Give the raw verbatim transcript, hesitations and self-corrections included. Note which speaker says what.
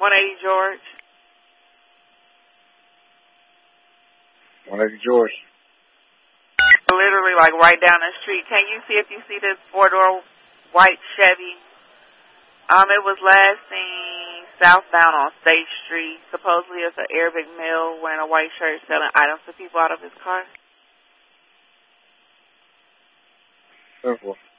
Speaker 1: one eighty George.
Speaker 2: one eighty George.
Speaker 1: Literally, like, right down the street. Can you see if you see this four-door white Chevy? Um, it was last seen southbound on State Street. Supposedly it's an Arabic male wearing a white shirt selling items to people out of his car.
Speaker 2: Simple.